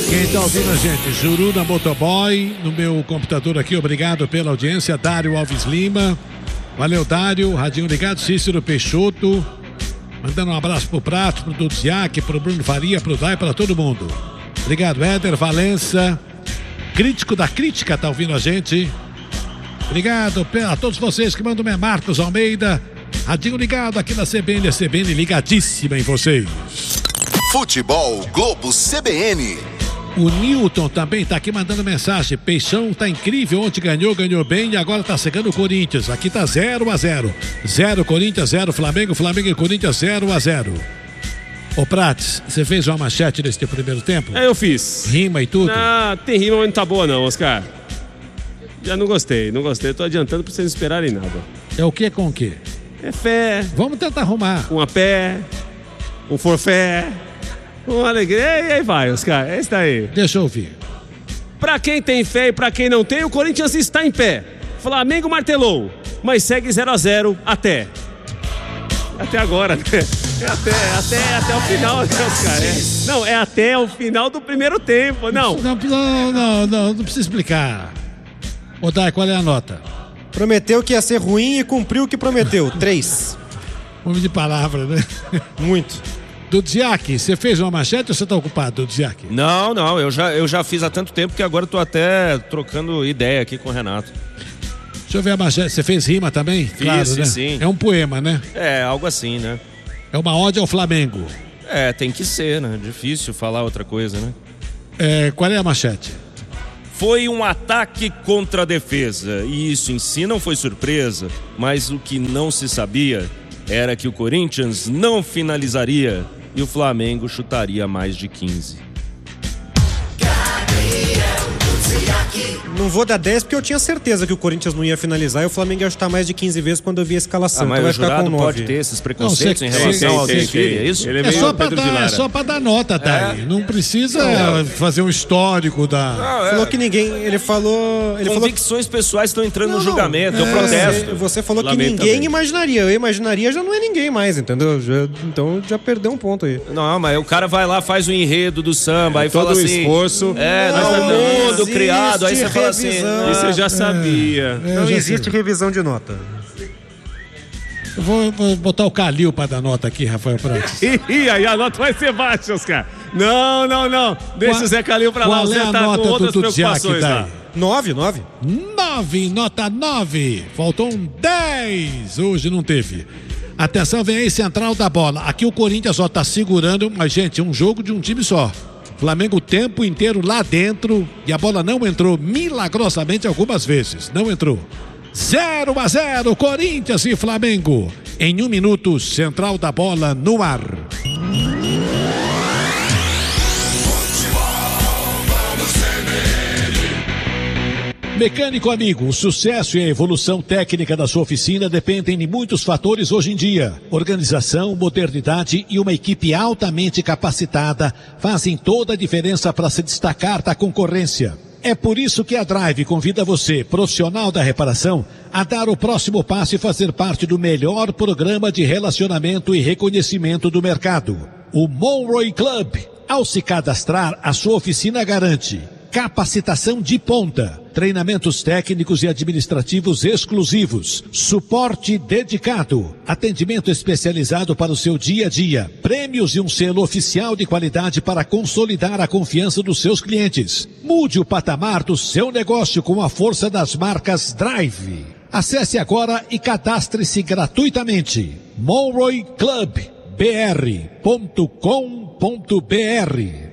Quem tá ouvindo a gente? Juruna Motoboy, no meu computador aqui, obrigado pela audiência. Dário Alves Lima, valeu Dário, radinho ligado. Cícero Peixoto, mandando um abraço pro Prato, pro Dudziak, pro Bruno Faria, pro Dai, pra todo mundo. Obrigado, Éder Valença, crítico da crítica, tá ouvindo a gente. Obrigado a todos vocês que mandam, Marcos Almeida, radinho ligado aqui na CBN, a CBN ligadíssima em vocês. Futebol Globo CBN. O Newton também tá aqui mandando mensagem. Peixão tá incrível, ontem ganhou bem e agora tá chegando o Corinthians. Aqui tá 0-0. 0 Corinthians, 0 Flamengo, Flamengo e Corinthians 0-0. Ô Prates, você fez uma manchete nesse primeiro tempo? Eu fiz. Rima e tudo? Ah, tem rima, mas não tá boa não, Oscar. Já não gostei. Tô adiantando pra vocês não esperarem nada. É o que com o que? É fé. Vamos tentar arrumar. Um a pé, um forfé, uma alegria, e aí vai, Oscar, é isso daí. Deixa eu ouvir. Pra quem tem fé e pra quem não tem, o Corinthians está em pé. Flamengo martelou, mas segue 0-0 até agora, né? Até o final, né, Oscar? Não, é até o final do primeiro tempo, não. Não precisa explicar. Ô Dai, qual é a nota? Prometeu que ia ser ruim e cumpriu o que prometeu. 3. Homem de palavra, né? Muito. Dudziak, você fez uma manchete ou você tá ocupado, Dudziak? Não, eu já fiz há tanto tempo que agora eu tô até trocando ideia aqui com o Renato. Deixa eu ver a manchete, você fez rima também? Fiz, claro, né? Sim. É um poema, né? É, algo assim, né? É uma ode ao Flamengo. É, tem que ser, né? Difícil falar outra coisa, né? Qual é a manchete? Foi um ataque contra a defesa, e isso em si não foi surpresa, mas o que não se sabia era que o Corinthians não finalizaria e o Flamengo chutaria mais de 15. Não vou dar 10 porque eu tinha certeza que o Corinthians não ia finalizar e o Flamengo ia chutar mais de 15 vezes quando eu vi a escalação. Mas então o jurado pode ter esses preconceitos em relação ao desfile, é isso? Ele É só pra dar nota, tá? Não precisa fazer um histórico da... Falou que ninguém... Ele falou... Convicções pessoais estão entrando no julgamento, eu protesto. Você falou que ninguém imaginaria. Eu imaginaria já não é ninguém mais, entendeu? Então já perdeu um ponto aí. Não, mas o cara vai lá, faz o enredo do samba, aí todo fala assim... esforço. Nós mundo criado, aí você fala assim... Isso eu já sabia. Não existe revisão de nota. Eu vou botar o Calil pra dar nota aqui, Rafael Prates. Ih, aí a nota vai ser baixa, Oscar. Não. Deixa o Zé Calil pra lá. Qual Você é a tá nota com outras do Dudziak, preocupações lá. 9. 9, nota 9. Faltou um 10. Hoje não teve. Atenção, vem aí, central da bola. Aqui o Corinthians só tá segurando, mas, gente, um jogo de um time só. Flamengo o tempo inteiro lá dentro e a bola não entrou milagrosamente algumas vezes. Não entrou. 0-0, Corinthians e Flamengo. Em 1 minuto, central da bola no ar. Mecânico amigo, o sucesso e a evolução técnica da sua oficina dependem de muitos fatores hoje em dia. Organização, modernidade e uma equipe altamente capacitada fazem toda a diferença para se destacar da concorrência. É por isso que a Drive convida você, profissional da reparação, a dar o próximo passo e fazer parte do melhor programa de relacionamento e reconhecimento do mercado. O Monroe Club. Ao se cadastrar, a sua oficina garante capacitação de ponta, treinamentos técnicos e administrativos exclusivos, suporte dedicado, atendimento especializado para o seu dia a dia, prêmios e um selo oficial de qualidade para consolidar a confiança dos seus clientes. Mude o patamar do seu negócio com a força das marcas Drive. Acesse agora e cadastre-se gratuitamente. monroeclubBR.com.br